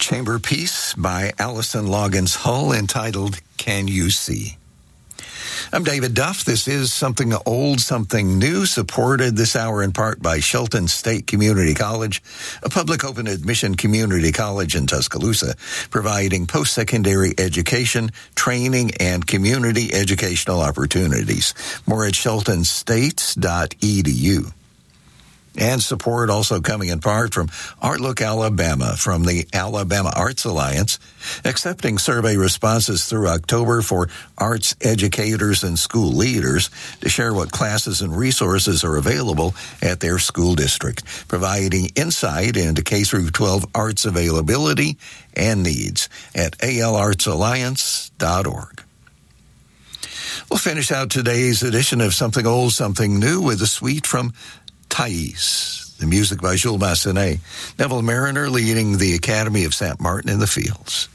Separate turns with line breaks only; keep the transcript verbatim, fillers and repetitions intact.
Chamber Piece by Allison Loggins Hull entitled Can You See? I'm David Duff. This is Something Old, Something New, supported this hour in part by Shelton State Community College, a public open admission community college in Tuscaloosa, providing post-secondary education, training, and community educational opportunities. More at shelton state dot e d u. And support also coming in part from Artlook Alabama, from the Alabama Arts Alliance, accepting survey responses through October for arts educators and school leaders to share what classes and resources are available at their school district, providing insight into K through twelve arts availability and needs at a l arts alliance dot org. We'll finish out today's edition of Something Old, Something New with a suite from Thais, the music by Jules Massenet. Neville Mariner leading the Academy of Saint Martin in the Fields.